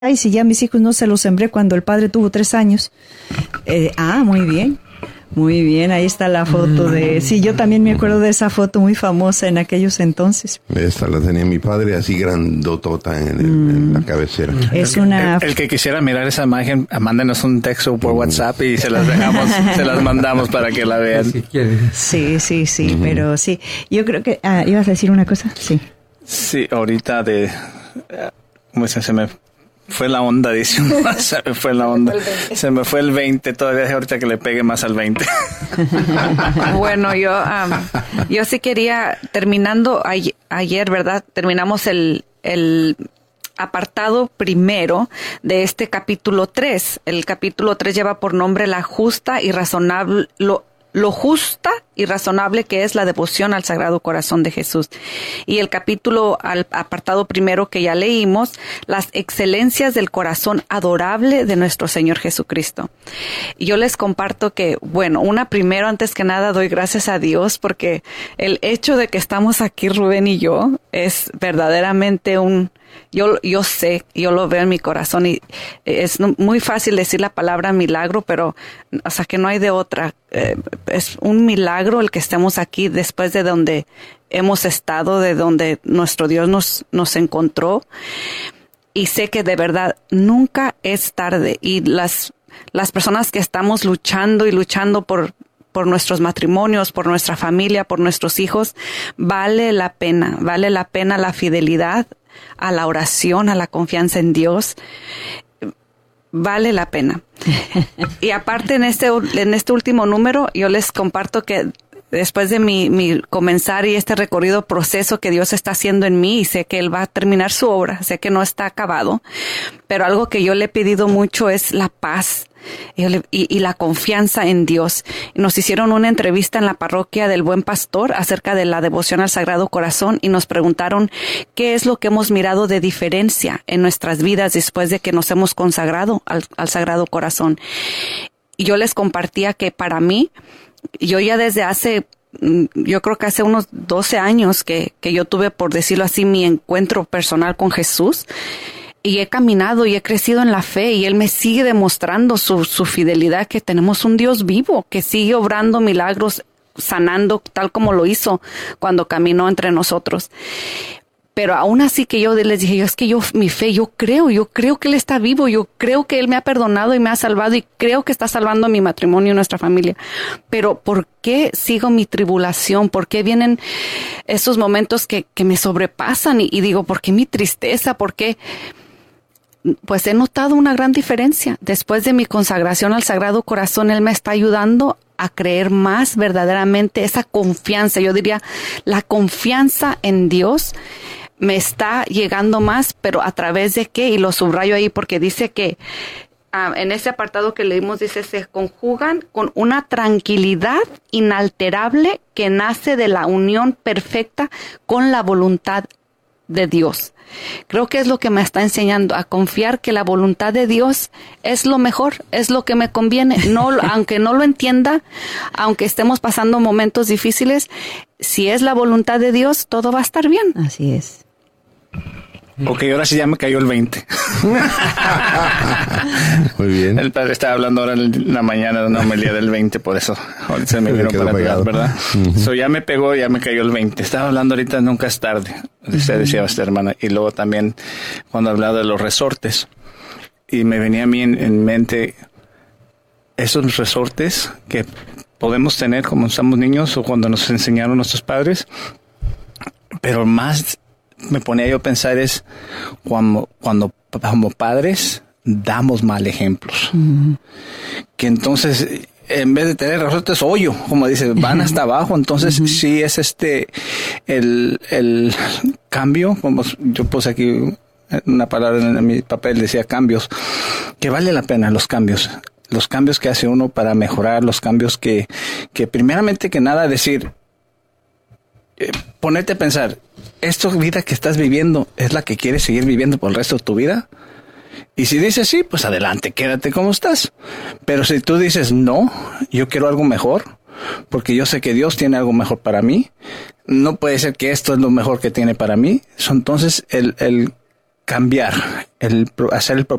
ay, si ya mis hijos no se los sembré cuando el padre tuvo 3 años. Muy bien. Muy bien, ahí está la foto de... Sí, yo también me acuerdo de esa foto muy famosa en aquellos entonces. Esta la tenía mi padre así grandotota en la cabecera. Es el que quisiera mirar esa imagen, mándenos un texto por WhatsApp y se las mandamos para que la vean. Sí, pero sí. Yo creo que... ¿ibas a decir una cosa? Sí. Sí, ahorita ¿cómo se me fue la onda? Dice, se me fue la onda. Se me fue el 20, todavía es ahorita que le pegue más al 20. Bueno, yo sí quería, terminando ayer, ¿verdad? Terminamos el apartado primero de este capítulo 3. El capítulo 3 lleva por nombre la justa y razonable, lo justa y razonable que es la devoción al Sagrado Corazón de Jesús. Y el capítulo al apartado primero que ya leímos, las excelencias del corazón adorable de nuestro Señor Jesucristo. Y yo les comparto que, primero, antes que nada, doy gracias a Dios porque el hecho de que estamos aquí, Rubén y yo, es verdaderamente yo sé, yo lo veo en mi corazón y es muy fácil decir la palabra milagro, pero que no hay de otra. Es un milagro el que estemos aquí después de donde hemos estado, de donde nuestro Dios nos encontró. Y sé que de verdad nunca es tarde. Y las personas que estamos luchando por nuestros matrimonios, por nuestra familia, por nuestros hijos, vale la pena la fidelidad a la oración, a la confianza en Dios. Vale la pena. Y aparte en este último número, yo les comparto que después de mi comenzar y este recorrido proceso que Dios está haciendo en mí, y sé que Él va a terminar su obra, sé que no está acabado, pero algo que yo le he pedido mucho es la paz y la confianza en Dios. Nos hicieron una entrevista en la parroquia del Buen Pastor acerca de la devoción al Sagrado Corazón y nos preguntaron qué es lo que hemos mirado de diferencia en nuestras vidas después de que nos hemos consagrado al Sagrado Corazón. Y yo les compartía que para mí, yo ya desde yo creo que hace unos 12 años que yo tuve, por decirlo así, mi encuentro personal con Jesús. Y he caminado y he crecido en la fe y Él me sigue demostrando su fidelidad, que tenemos un Dios vivo que sigue obrando milagros, sanando tal como lo hizo cuando caminó entre nosotros. Pero aún así que yo les dije, mi fe, yo creo que Él está vivo, yo creo que Él me ha perdonado y me ha salvado y creo que está salvando mi matrimonio y nuestra familia. Pero ¿por qué sigo mi tribulación? ¿Por qué vienen esos momentos que me sobrepasan? Y digo, ¿por qué mi tristeza? ¿Por qué? Pues he notado una gran diferencia. Después de mi consagración al Sagrado Corazón, Él me está ayudando a creer más verdaderamente esa confianza. Yo diría, la confianza en Dios me está llegando más, pero ¿a través de qué? Y lo subrayo ahí porque dice que en ese apartado que leímos, dice, se conjugan con una tranquilidad inalterable que nace de la unión perfecta con la voluntad de Dios. Creo que es lo que me está enseñando a confiar que la voluntad de Dios es lo mejor, es lo que me conviene. No, aunque no lo entienda, aunque estemos pasando momentos difíciles, si es la voluntad de Dios, todo va a estar bien. Así es. Ok, ahora sí ya me cayó el 20. Muy bien. El padre estaba hablando ahora en la mañana de una homilía del 20, por eso ahorita se me vino para atrás, ¿verdad? So ya me pegó, ya me cayó el 20. Estaba hablando ahorita, nunca es tarde, decía esta hermana. Y luego también cuando hablaba de los resortes, y me venía a mí en mente esos resortes que podemos tener como somos niños o cuando nos enseñaron nuestros padres, pero más me ponía yo a pensar es cuando como padres damos mal ejemplos. Que entonces, en vez de tener resortes, hoyo, como dice, van hasta abajo. Entonces, sí es el cambio, como yo puse aquí una palabra en mi papel, decía cambios, que vale la pena los cambios que hace uno para mejorar, los cambios que primeramente que nada decir, ponerte a pensar, ¿esta vida que estás viviendo es la que quieres seguir viviendo por el resto de tu vida? Y si dices sí, pues adelante, quédate como estás. Pero si tú dices no, yo quiero algo mejor, porque yo sé que Dios tiene algo mejor para mí, no puede ser que esto es lo mejor que tiene para mí. Entonces el cambiar, hacer el